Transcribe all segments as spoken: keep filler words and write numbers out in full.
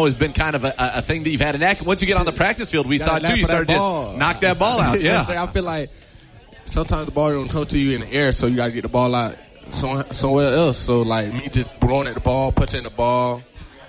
always been kind of a, a thing that you've had an act. Once you get on the practice field, we saw it too. You started to knock that ball out. Yeah, yes, sir. I feel like sometimes the ball don't come to you in the air, so you got to get the ball out somewhere else. So like me just blowing at the ball, punching the ball.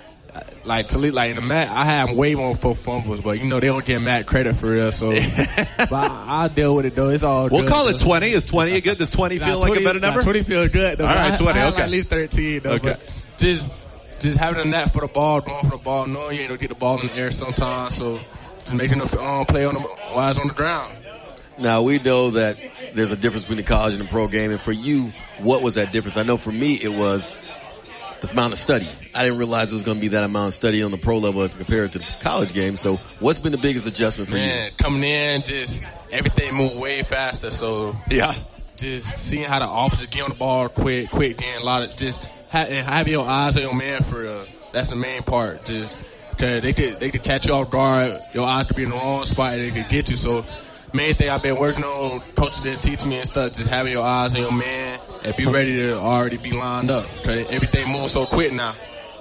Like to lead, like in the mat, I have way more for fumbles, but you know they don't get mad credit for real. So, but I, I'll deal with it though. It's all. We'll good, call so. it twenty. Is twenty a good? Does twenty feel nah, like a better number? Nah, twenty feel good though. All right, I, twenty. I okay, like at least thirteen though. Okay, but just just having a net for the ball, going for the ball, knowing you ain't gonna get the ball in the air sometimes. So just making a um, play on the while it's on the ground. Now, we know that there's a difference between the college and the pro game. And for you, what was that difference? I know for me it was the amount of study. I didn't realize it was going to be that amount of study on the pro level as compared to the college game. So what's been the biggest adjustment for Man, you? coming in, just everything moved way faster. So yeah, just seeing how the officers get on the ball quick, quick, getting a lot of just have, and having your eyes on your man for real. That's the main part. Just because they could they could catch you off guard, your eyes could be in the wrong spot, and they could get you. So main thing I've been working on, coaches been teaching me and stuff, just having your eyes on your man and be ready to already be lined up. Because everything moves so quick now.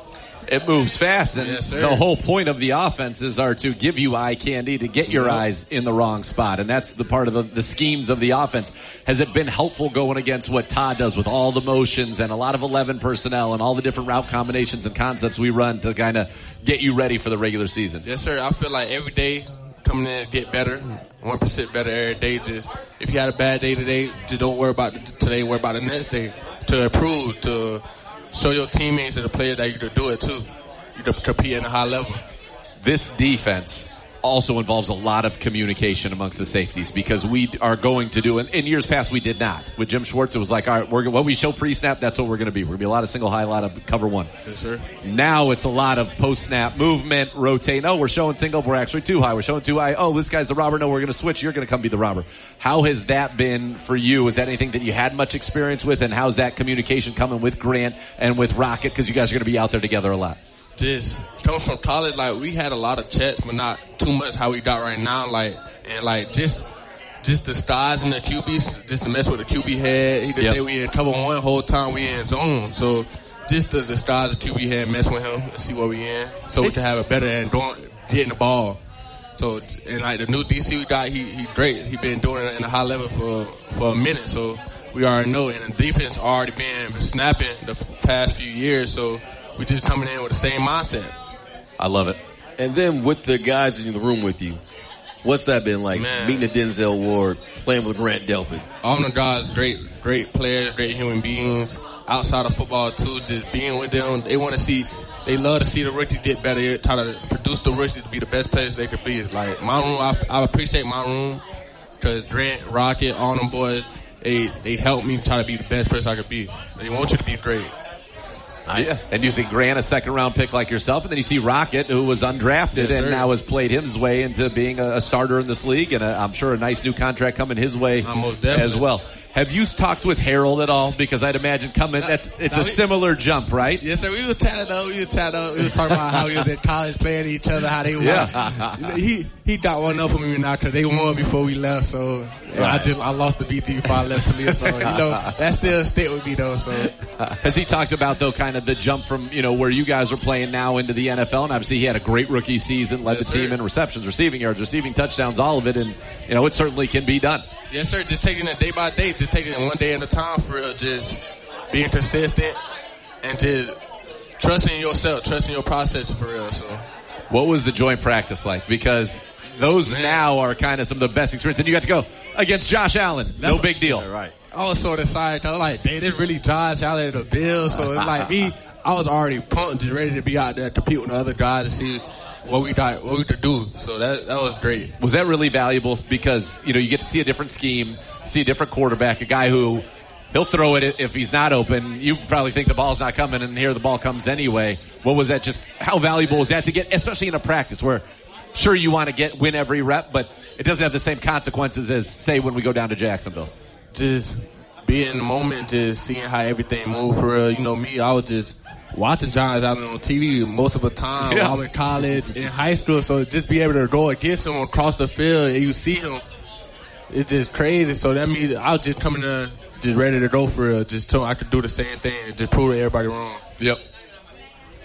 It moves fast, and yes, the whole point of the offenses are to give you eye candy, to get your yep. eyes in the wrong spot, and that's the part of the, the schemes of the offense. Has it been helpful going against what Todd does with all the motions and a lot of eleven personnel and all the different route combinations and concepts we run to kind of get you ready for the regular season? Yes, sir. I feel like every day coming in, get better, one percent better every day. Just if you had a bad day today, just don't worry about today, worry about the next day. To improve, to show your teammates and the players that you can do it too. You can compete at a high level. This defense also involves a lot of communication amongst the safeties because we are going to do, and in years past we did not. With Jim Schwartz, it was like, all right, we're, what we show pre-snap, that's what we're going to be. We're going to be a lot of single high, a lot of cover one. Yes, sir. Now it's a lot of post-snap movement, rotate. No, we're showing single, we're actually too high. We're showing too high. Oh, this guy's the robber. No, we're going to switch. You're going to come be the robber. How has that been for you? Is that anything that you had much experience with, and how's that communication coming with Grant and with Rocket? Because you guys are going to be out there together a lot. Just coming from college, like we had a lot of checks, but not too much how we got right now. Like and like just just the styles in the Q Bs, just to mess with the Q B head. He could yep. say we in cover one whole time we in zone. So just the, the styles of Q B head, mess with him and see what we in, so we can have a better and going getting the ball. So and like the new D C we got, he he great. He been doing it in a high level for for a minute. So we already know, and the defense already been snapping the past few years. So we just coming in with the same mindset. I love it. And then with the guys in the room with you, what's that been like? Man. Meeting the Denzel Ward, playing with Grant Delpit. All the guys, great, great players, great human beings. Outside of football too, just being with them, they want to see. They love to see the rookies get better. They try to produce the rookies to be the best players they could be. It's like my room, I, I appreciate my room because Grant, Rocket, all them boys, they they help me try to be the best person I could be. They want you to be great. Nice. Yeah. And you see Grant, a second-round pick like yourself, and then you see Rocket, who was undrafted yes, and sir. now has played his way into being a, a starter in this league, and a, I'm sure a nice new contract coming his way as well. Have you talked with Harold at all? Because I'd imagine coming, that's it's a similar jump, right? Yes, sir. We were chatting up. We were chatting up. We were talking about how he was in college playing each other, how they won. Yeah. he he got one up on me now because they won before we left. So right. I just I lost the B T before I left Toledo. So you know that still stick with me though. So has he talked about though kind of the jump from you know where you guys are playing now into the N F L? And obviously he had a great rookie season, led yes, the team sir. in receptions, receiving yards, receiving touchdowns, all of it, and you know it certainly can be done. Yes, sir. Just taking it day by day, just taking it one day at a time for real. Just being consistent and just trusting yourself, trusting your process for real. So, what was the joint practice like? Because those Man. now are kind of some of the best experience, and you got to go against Josh Allen. That's no big deal, right? I was sort of excited. I was like, "Damn, this really Josh Allen of the Bills." So it's like me. I was already pumped, just ready to be out there compete with the other guys to see what we got, what we could do. So that that was great. Was that really valuable? Because you know you get to see a different scheme, see a different quarterback, a guy who he'll throw it if he's not open. You probably think the ball's not coming, and here the ball comes anyway. What was that? Just how valuable was that to get, especially in a practice where sure you want to get win every rep, but it doesn't have the same consequences as say when we go down to Jacksonville. Just being in the moment, just seeing how everything moved for real. You know me, I was just watching Josh Allen on T V most of the time yeah. while I'm in college, in high school. So just be able to go against him across the field and you see him, it's just crazy. So that means I was just coming there just ready to go for real. Just so I could do the same thing and just prove everybody wrong. Yep.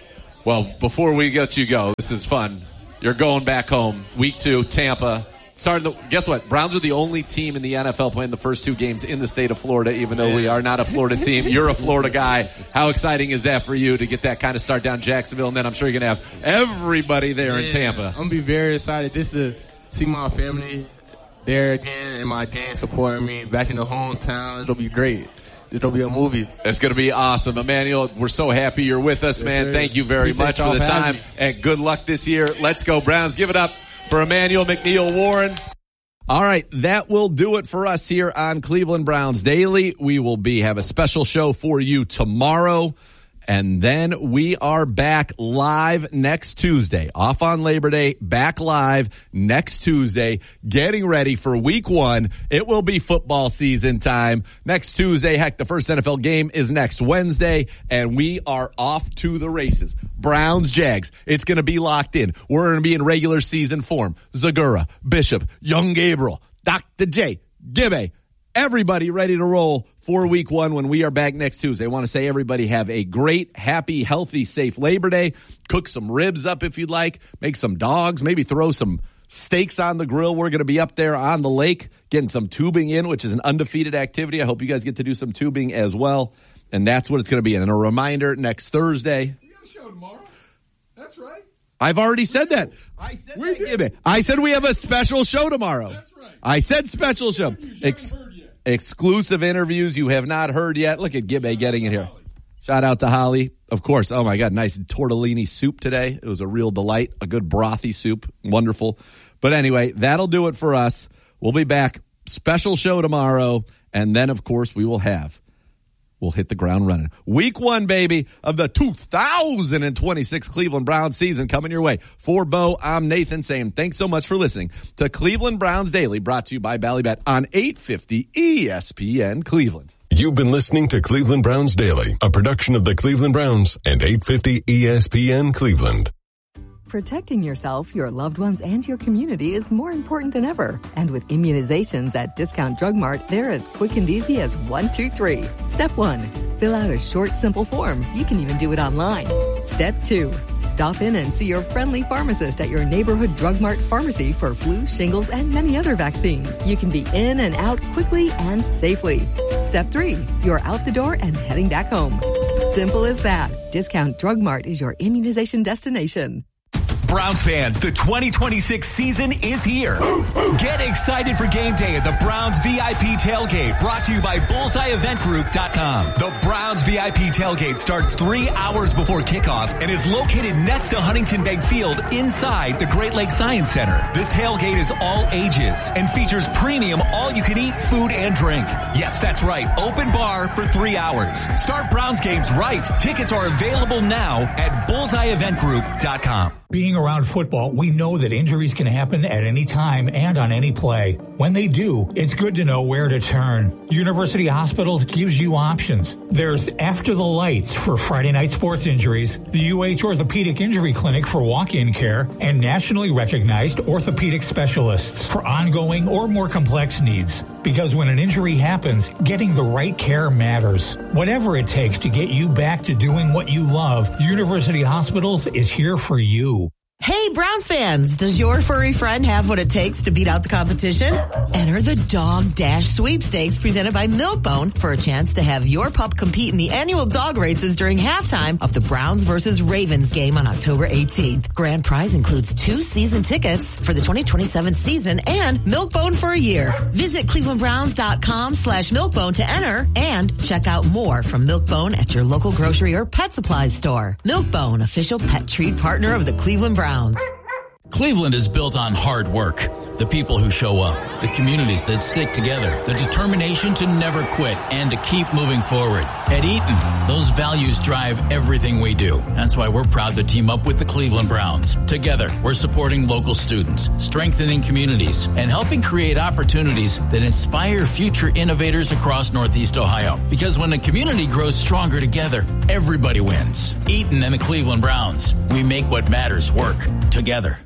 Well, before we let you go, this is fun. You're going back home. Week two, Tampa. Starting the, guess what? Browns are the only team in the N F L playing the first two games in the state of Florida, even though we are not a Florida team. You're a Florida guy. How exciting is that for you to get that kind of start down Jacksonville? And then I'm sure you're going to have everybody there yeah, in Tampa. I'm going to be very excited just to see my family there again and my gang supporting me back in the hometown. It'll be great. It'll be a movie. It's going to be awesome. Emmanuel, we're so happy you're with us, yes, man. Sir. Thank you very Appreciate much for the time. Me. And good luck this year. Let's go, Browns. Give it up for Emmanuel McNeil Warren. All right, that will do it for us here on Cleveland Browns Daily. We will be have a special show for you tomorrow. And then we are back live next Tuesday. Off on Labor Day, back live next Tuesday, getting ready for week one. It will be football season time. Next Tuesday, heck, the first N F L game is next Wednesday, and we are off to the races. Browns, Jags. It's going to be locked in. We're going to be in regular season form. Zagura, Bishop, Young Gabriel, Doctor J, Gibbe. Everybody ready to roll for week one when we are back next Tuesday. I want to say everybody have a great, happy, healthy, safe Labor Day. Cook some ribs up if you'd like. Make some dogs. Maybe throw some steaks on the grill. We're going to be up there on the lake getting some tubing in, which is an undefeated activity. I hope you guys get to do some tubing as well. And that's what it's going to be. And a reminder, next Thursday. You got a show tomorrow. That's right. I've already said that. I said we that. I said we have a special show tomorrow. That's right. I said special show. Ex- exclusive interviews you have not heard yet. Look at Gibbe getting it here. Shout out to Holly. Of course. Oh, my God. Nice tortellini soup today. It was a real delight. A good brothy soup. Wonderful. But anyway, that'll do it for us. We'll be back. Special show tomorrow. And then, of course, we will have We'll hit the ground running. Week one, baby, of the two thousand twenty-six Cleveland Browns season coming your way. For Bo, I'm Nathan saying thanks so much for listening to Cleveland Browns Daily, brought to you by Ballybet on eight fifty E S P N Cleveland. You've been listening to Cleveland Browns Daily, a production of the Cleveland Browns and eight fifty E S P N Cleveland. Protecting yourself, your loved ones, and your community is more important than ever. And with immunizations at Discount Drug Mart, they're as quick and easy as one, two, three. Step one, fill out a short, simple form. You can even do it online. Step two, stop in and see your friendly pharmacist at your neighborhood Drug Mart pharmacy for flu, shingles, and many other vaccines. You can be in and out quickly and safely. Step three, you're out the door and heading back home. Simple as that. Discount Drug Mart is your immunization destination. Browns fans, the twenty twenty-six season is here. Get excited for game day at the Browns V I P Tailgate, brought to you by bullseye event group dot com. The Browns V I P Tailgate starts three hours before kickoff and is located next to Huntington Bank Field inside the Great Lakes Science Center. This tailgate is all ages and features premium all-you-can-eat food and drink. Yes, that's right, open bar for three hours. Start Browns games right. Tickets are available now at bullseye event group dot com. Being around football, we know that injuries can happen at any time and on any play. When they do, it's good to know where to turn. University Hospitals gives you options. There's After the Lights for Friday night sports injuries, the U H Orthopedic Injury Clinic for walk-in care, and nationally recognized orthopedic specialists for ongoing or more complex needs. Because when an injury happens, getting the right care matters. Whatever it takes to get you back to doing what you love, University Hospitals is here for you. Hey, Browns fans, does your furry friend have what it takes to beat out the competition? Enter the Dog Dash Sweepstakes presented by Milk-Bone for a chance to have your pup compete in the annual dog races during halftime of the Browns versus Ravens game on October eighteenth. Grand prize includes two season tickets for the twenty twenty-seven season and Milk-Bone for a year. Visit clevelandbrowns.com slash Milk-Bone to enter and check out more from Milk-Bone at your local grocery or pet supplies store. Milk-Bone, official pet treat partner of the Cleveland Browns. Cleveland is built on hard work. The people who show up, the communities that stick together, the determination to never quit and to keep moving forward. At Eaton, those values drive everything we do. That's why we're proud to team up with the Cleveland Browns. Together, we're supporting local students, strengthening communities, and helping create opportunities that inspire future innovators across Northeast Ohio. Because when a community grows stronger together, everybody wins. Eaton and the Cleveland Browns. We make what matters work together.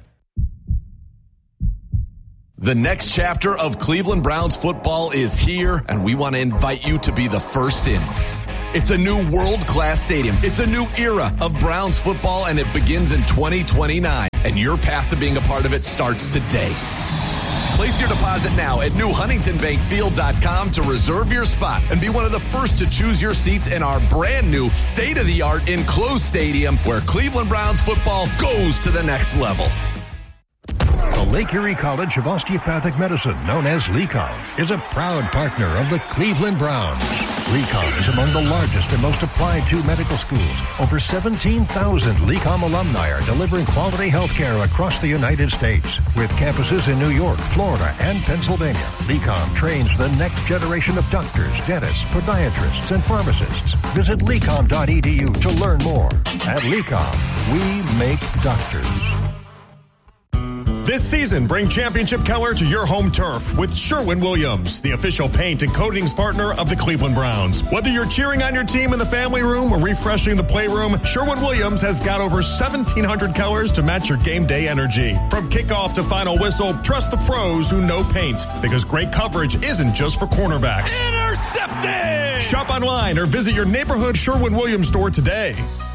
The next chapter of Cleveland Browns football is here, and we want to invite you to be the first in. It's a new world-class stadium. It's a new era of Browns football, and it begins in twenty twenty-nine. And your path to being a part of it starts today. Place your deposit now at new huntington bank field dot com to reserve your spot and be one of the first to choose your seats in our brand new state-of-the-art enclosed stadium where Cleveland Browns football goes to the next level. The Lake Erie College of Osteopathic Medicine, known as LECOM, is a proud partner of the Cleveland Browns. LECOM is among the largest and most applied to medical schools. Over seventeen thousand LECOM alumni are delivering quality health care across the United States. With campuses in New York, Florida, and Pennsylvania, LECOM trains the next generation of doctors, dentists, podiatrists, and pharmacists. Visit lecom dot e d u to learn more. At LECOM, we make doctors. This season, bring championship color to your home turf with Sherwin-Williams, the official paint and coatings partner of the Cleveland Browns. Whether you're cheering on your team in the family room or refreshing the playroom, Sherwin-Williams has got over seventeen hundred colors to match your game day energy. From kickoff to final whistle, trust the pros who know paint, because great coverage isn't just for cornerbacks. Intercepted! Shop online or visit your neighborhood Sherwin-Williams store today.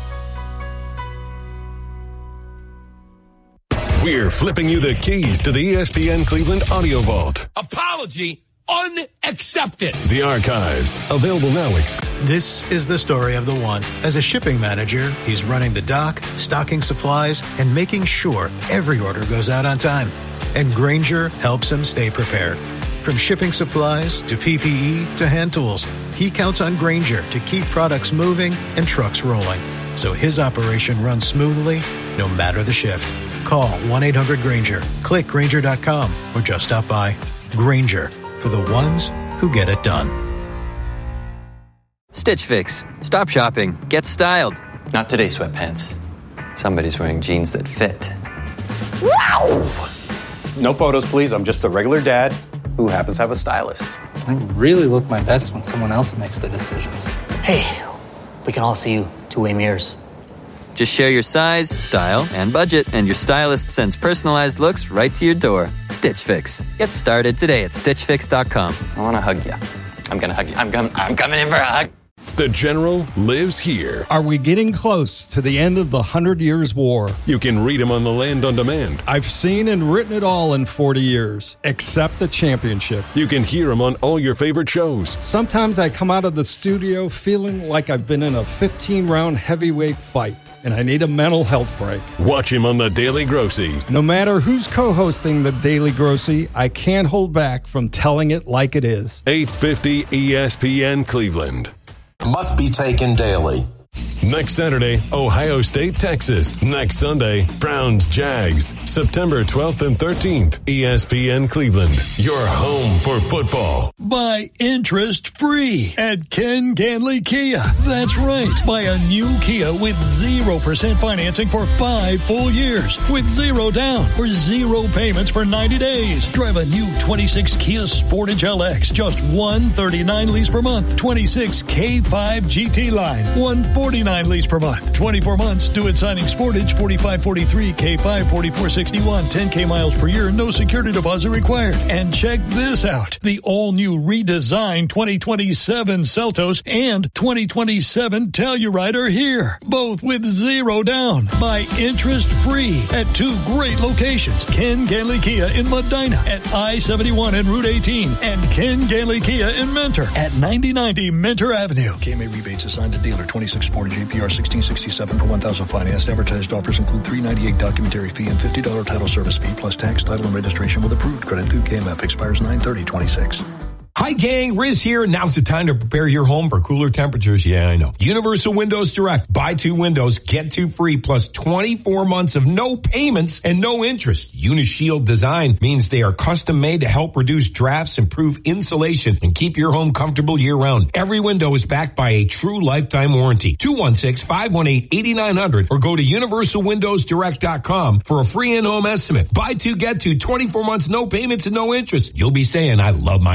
We're flipping you the keys to the E S P N Cleveland Audio Vault. Apology unaccepted. The archives, available now. Ex- this is the story of the one. As a shipping manager, he's running the dock, stocking supplies, and making sure every order goes out on time. And Grainger helps him stay prepared. From shipping supplies to P P E to hand tools, he counts on Grainger to keep products moving and trucks rolling, so his operation runs smoothly no matter the shift. Call one eight hundred Grainger, click Grainger dot com, or just stop by. Grainger, for the ones who get it done. Stitch Fix. Stop shopping. Get styled. Not today, sweatpants. Somebody's wearing jeans that fit. Wow! No photos, please. I'm just a regular dad who happens to have a stylist. I really look my best when someone else makes the decisions. Hey, we can all see you two-way mirrors. Just share your size, style, and budget, and your stylist sends personalized looks right to your door. Stitch Fix. Get started today at stitch fix dot com. I want to hug you. I'm going to hug you. I'm, com- I'm coming in for a hug. The General lives here. Are we getting close to the end of the Hundred Years' War? You can read him on the Land on Demand. I've seen and written it all in forty years, except the championship. You can hear him on all your favorite shows. Sometimes I come out of the studio feeling like I've been in a fifteen-round heavyweight fight, and I need a mental health break. Watch him on The Daily Grossy. No matter who's co-hosting The Daily Grossy, I can't hold back from telling it like it is. eight fifty E S P N Cleveland. Must be taken daily. Next Saturday, Ohio State, Texas. Next Sunday, Browns, Jags. September twelfth and thirteenth, E S P N Cleveland. Your home for football. Buy interest free at Ken Ganley Kia. That's right. Buy a new Kia with zero percent financing for five full years with zero down or zero payments for ninety days. Drive a new twenty-six Kia Sportage L X, just one thirty-nine lease per month. twenty-six K five G T Line, one forty-nine lease per month. twenty-four months, due at signing Sportage, forty-five forty-three, K five forty-four sixty-one, ten K miles per year, no security deposit required. And check this out. The all-new redesigned twenty twenty-seven Seltos and twenty twenty-seven Telluride are here, both with zero down. Buy interest-free at two great locations. Ken Ganley Kia in Medina at I seventy-one and Route eighteen, and Ken Ganley Kia in Mentor at ninety ninety Mentor Avenue. K M A rebates assigned to dealer. twenty-six Sportage A P R sixteen sixty-seven per one thousand financed. Advertised offers include three ninety-eight documentary fee and fifty dollars title service fee plus tax, title, and registration with approved credit through K M F. Expires nine thirty twenty-six. Hi gang, Riz here. Now's the time to prepare your home for cooler temperatures. Yeah, I know. Universal Windows Direct. Buy two windows, get two free, plus twenty-four months of no payments and no interest. Unishield design means they are custom made to help reduce drafts, improve insulation, and keep your home comfortable year round. Every window is backed by a true lifetime warranty. two one six, five one eight, eight nine zero zero or go to universal windows direct dot com for a free in-home estimate. Buy two, get two, twenty-four months, no payments and no interest. You'll be saying, I love my windows.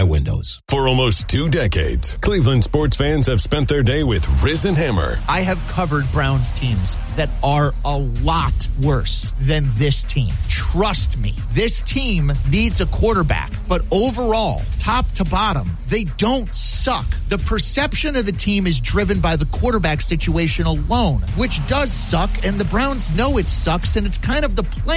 Browns. For almost two decades, Cleveland sports fans have spent their day with Riz and Hammer. I have covered Browns teams that are a lot worse than this team. Trust me, this team needs a quarterback, but overall, top to bottom, they don't suck. The perception of the team is driven by the quarterback situation alone, which does suck, and the Browns know it sucks, and it's kind of the plan.